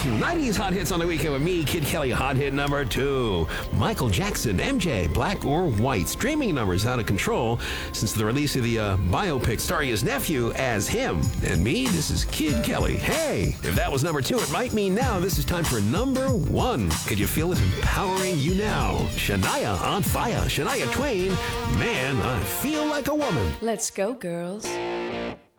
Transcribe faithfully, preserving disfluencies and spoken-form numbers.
nineties hot hits on the weekend with me, Kid Kelly. Hot hit number two. Michael Jackson, M J, Black or White. Streaming numbers out of control since the release of the uh, biopic starring his nephew as him. And me, this is Kid Kelly. Hey, if that was number two, it might mean now this is time for number one. Could you feel it empowering you now? Shania on fire. Shania Twain, Man, I Feel Like a Woman. Let's go, girls.